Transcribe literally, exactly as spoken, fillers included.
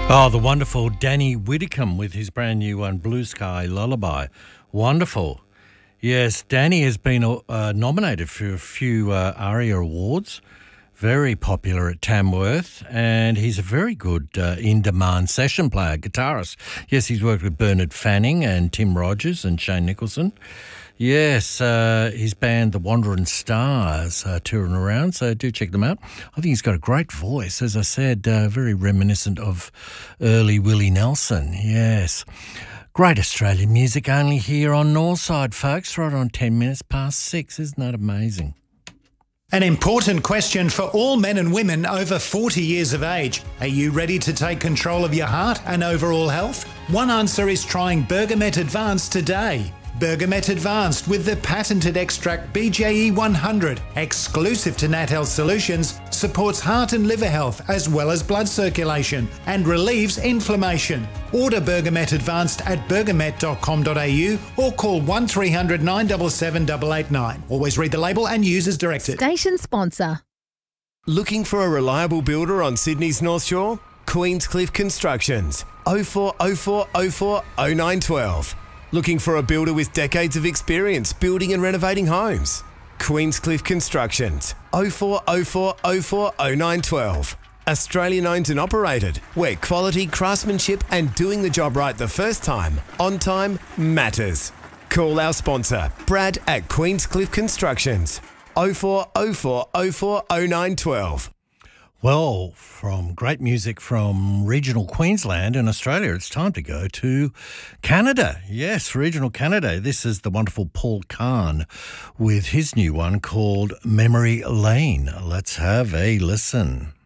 Oh, the wonderful Danny Whitcomb with his brand new one, Blue Sky Lullaby. Wonderful. Yes, Danny has been uh, nominated for a few uh, ARIA awards. Very popular at Tamworth, and he's a very good uh, in-demand session player, guitarist. Yes, he's worked with Bernard Fanning and Tim Rogers and Shane Nicholson. Yes, uh, his band, The Wandering Stars, are touring around, so do check them out. I think he's got a great voice, as I said, uh, very reminiscent of early Willie Nelson. Yes. Great Australian music only here on Northside, folks, right on ten minutes past six. Isn't that amazing? An important question for all men and women over forty years of age. Are you ready to take control of your heart and overall health? One answer is trying Bergamet Advanced today. Bergamet Advanced with the patented extract B J E one hundred, exclusive to Nat Health Solutions, supports heart and liver health as well as blood circulation and relieves inflammation. Order Bergamet Advanced at bergamet dot com dot a u or call one three hundred nine seven seven eight eight nine. Always read the label and use as directed. Station sponsor. Looking for a reliable builder on Sydney's North Shore? Queenscliff Constructions. oh four oh four oh four oh nine one two. Looking for a builder with decades of experience building and renovating homes? Queenscliff Constructions. oh four oh four oh four oh nine one two. Australian owned and operated, where quality, craftsmanship and doing the job right the first time, on time, matters. Call our sponsor, Brad at Queenscliff Constructions. oh four oh four oh four oh nine one two. Well, from great music from regional Queensland in Australia, it's time to go to Canada. Yes, regional Canada. This is the wonderful Paul Kahn with his new one called Memory Lane. Let's have a listen.